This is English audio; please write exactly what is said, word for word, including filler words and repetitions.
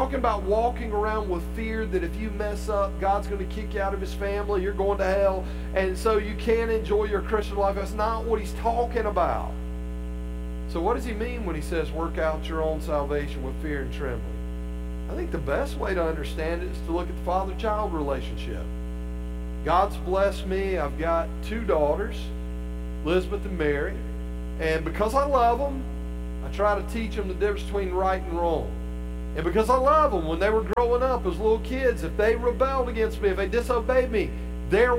talking about walking around with fear that if you mess up, God's going to kick you out of his family, you're going to hell, and so you can't enjoy your Christian life. That's not what he's talking about. So what does he mean when he says work out your own salvation with fear and trembling? I think the best way to understand it is to look at the father-child relationship. God's blessed me. I've got two daughters, Elizabeth and Mary, and because I love them, I try to teach them the difference between right and wrong. And because I love them, when they were growing up as little kids, if they rebelled against me, if they disobeyed me, their